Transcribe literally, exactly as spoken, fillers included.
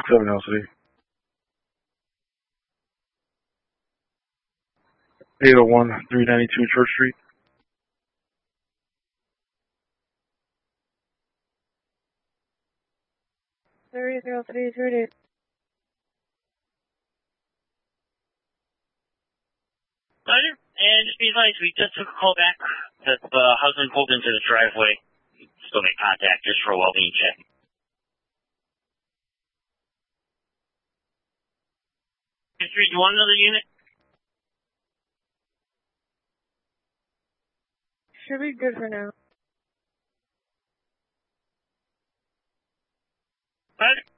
seven L C. eight oh one, three ninety-two Church Street. three zero three three. Roger. And just be advised, we just took a call back that the husband pulled into the driveway. Still make contact just for a well-being check. three, do you want another unit? Should be good for now. Roger.